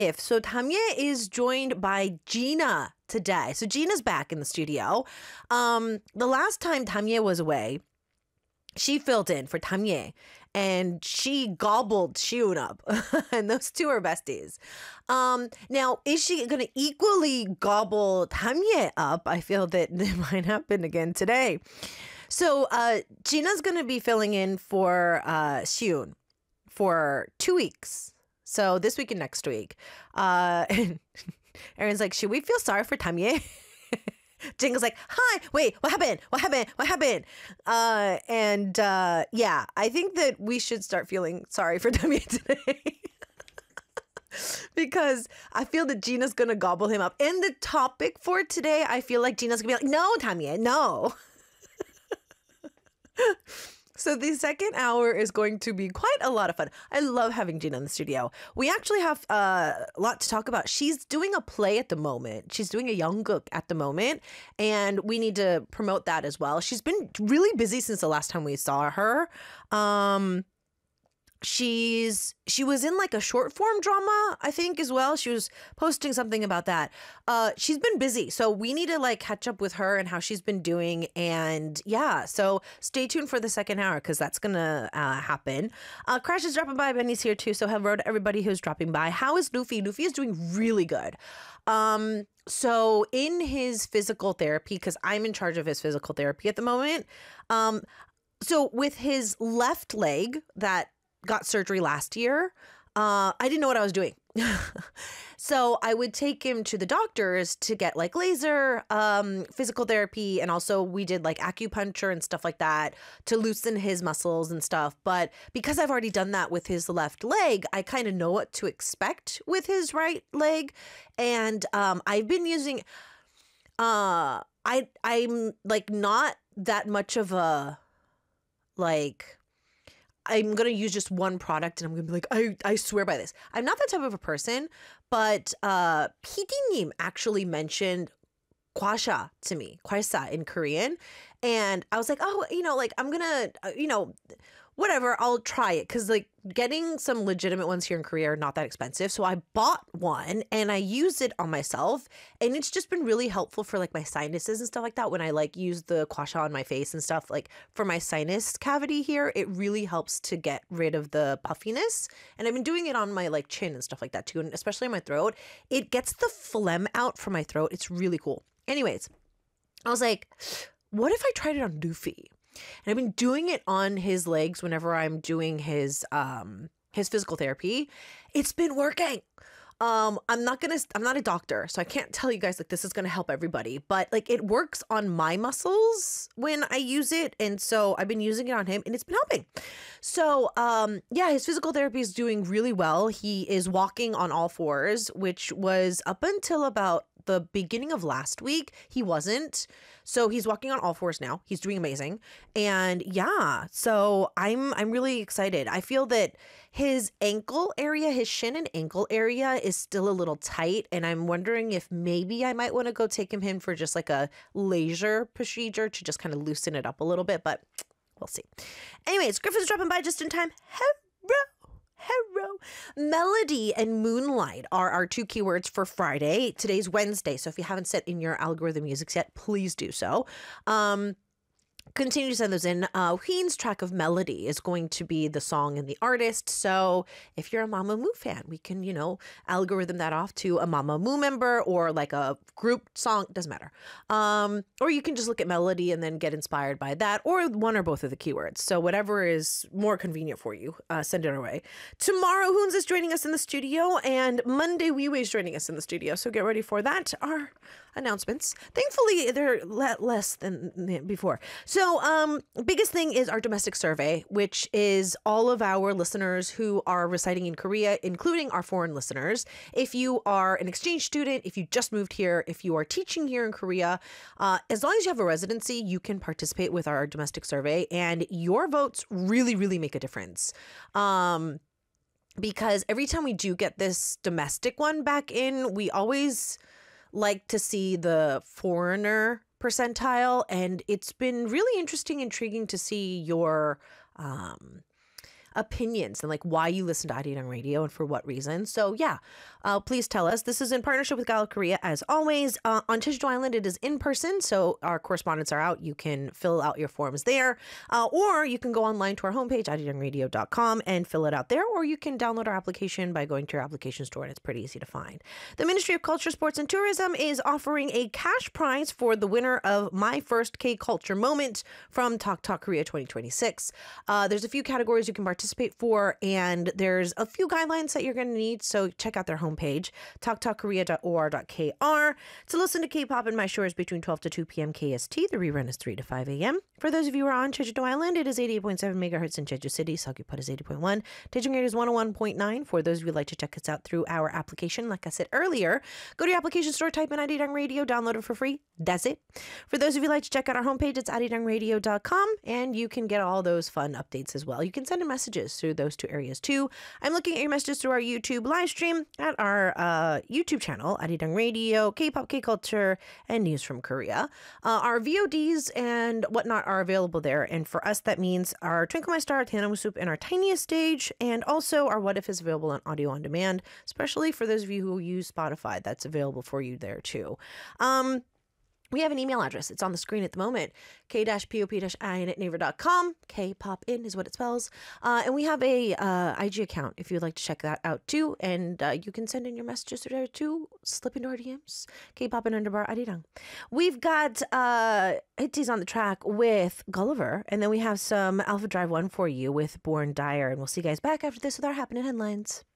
So Tamye is joined by Gina today. So Gina's back in the studio. The last time Tamye was away, she filled in for Tamye and she gobbled Shiun up. And those two are besties. Now, is she going to equally gobble Tamye up? I feel that it might happen again today. So Gina's going to be filling in for Shiun for 2 weeks. So this week and next week. And Aaron's like, should we feel sorry for Tamye? Jingle's like, hi, wait, what happened? What happened? What happened? Yeah, I think that we should start feeling sorry for Tamye today. Because I feel that Gina's going to gobble him up. And the topic for today, I feel like Gina's going to be like, no, Tamye, no. So the second hour is going to be quite a lot of fun. I love having Gina in the studio. We actually have a lot to talk about. She's doing a play at the moment. She's doing a Yeonguk at the moment, and we need to promote that as well. She's been really busy since the last time we saw her. She was in like a short form drama, I think, as well. She was posting something about that. She's been busy, so we need to like catch up with her and how she's been doing. And yeah, so stay tuned for the second hour because that's gonna happen. Crash is dropping by. Benny's here too. So hello to everybody who's dropping by. How is Luffy? Luffy is doing really good. So in his physical therapy, because I'm in charge of his physical therapy at the moment. So with his left leg that got surgery last year, I didn't know what I was doing. So I would take him to the doctors to get like laser, physical therapy. And also we did like acupuncture and stuff like that to loosen his muscles and stuff. But because I've already done that with his left leg, I kind of know what to expect with his right leg. And I've been using, I'm like not that much of a like, I'm going to use just one product and I'm going to be like, I swear by this. I'm not that type of a person, but PD님 actually mentioned kwasha to me, kwasa in Korean. And I was like, oh, like I'm going to, whatever, I'll try it. Cause like getting some legitimate ones here in Korea are not that expensive. So I bought one and I used it on myself. And it's just been really helpful for like my sinuses and stuff like that. When I like use the kwasha on my face and stuff, like for my sinus cavity here, it really helps to get rid of the puffiness. And I've been doing it on my like chin and stuff like that too. And especially in my throat, it gets the phlegm out from my throat. It's really cool. Anyways, I was like, what if I tried it on Luffy? And I've been doing it on his legs whenever I'm doing his physical therapy. It's been working. I'm not a doctor, so I can't tell you guys like this is gonna help everybody, but like it works on my muscles when I use it. And so I've been using it on him and it's been helping. So yeah, his physical therapy is doing really well. He is walking on all fours, which was up until about the beginning of last week. He wasn't. So he's walking on all fours now. He's doing amazing. And yeah, so I'm really excited. I feel that his ankle area, his shin and ankle area is still a little tight. And I'm wondering if maybe I might want to go take him in for just like a laser procedure to just kind of loosen it up a little bit, but we'll see. Anyways, Griffin's dropping by just in time. Hello. Melody and Moonlight are our two keywords for Friday. Today's Wednesday, so if you haven't set in your algorithm music yet, please do so. Continue to send those in. Heen's track of Melody is going to be the song and the artist. So if you're a Mamamoo fan, we can, algorithm that off to a Mamamoo member or like a group song. Doesn't matter. Or you can just look at Melody and then get inspired by that, or one or both of the keywords. So whatever is more convenient for you, send it our way. Tomorrow, Hoons is joining us in the studio, and Monday, Wee is joining us in the studio. So get ready for that. Our announcements. Thankfully, they're less than before. So biggest thing is our domestic survey, which is all of our listeners who are residing in Korea, including our foreign listeners. If you are an exchange student, if you just moved here, if you are teaching here in Korea, as long as you have a residency, you can participate with our domestic survey, and your votes really, really make a difference. Because every time we do get this domestic one back in, we always like to see the foreigner percentile, and it's been really interesting, intriguing to see your opinions and like why you listen to Arirang Radio and for what reason. So yeah, please tell us. This is in partnership with Gala Korea as always. On Jeju Island, it is in person, so our correspondents are out. You can fill out your forms there, or you can go online to our homepage, arirangradio.com, and fill it out there, or you can download our application by going to your application store, and it's pretty easy to find. The Ministry of Culture, Sports, and Tourism is offering a cash prize for the winner of My First K-Culture Moment from Talk Talk Korea 2026. There's a few categories you can participate for, and there's a few guidelines that you're going to need, so check out their homepage, talktalkkorea.or.kr. To listen to K-pop in My Shores between 12 to 2 p.m. KST, the rerun is 3 to 5 a.m. For those of you who are on Jeju Island, it is 88.7 megahertz in Jeju City. Seogwipo is 80.1. Daejeon is 101.9. For those of you who would like to check us out through our application, like I said earlier, go to your application store, type in Arirang Radio, download it for free. That's it. For those of you who like to check out our homepage, it's arirangradio.com, and you can get all those fun updates as well. You can send in messages through those two areas too. I'm looking at your messages through our YouTube live stream at our YouTube channel, Arirang Radio, K-pop, K-culture, and news from Korea. Our VODs and whatnot are available there, and for us that means our Twinkle My Star, Tianamu Soup, and our Tiniest Stage, and also our What If is available on audio on demand, especially for those of you who use Spotify. That's available for you there too. We have an email address. It's on the screen at the moment, k-pop-in@naver.com. K-pop-in is what it spells. And we have a IG account if you'd like to check that out too. And you can send in your messages there too. Slip into our DMs. K-pop-in_Arirang. We've got Itzy's on the track with Gulliver. And then we have some Alpha Drive 1 for you with Born Dyer. And we'll see you guys back after this with our happening headlines.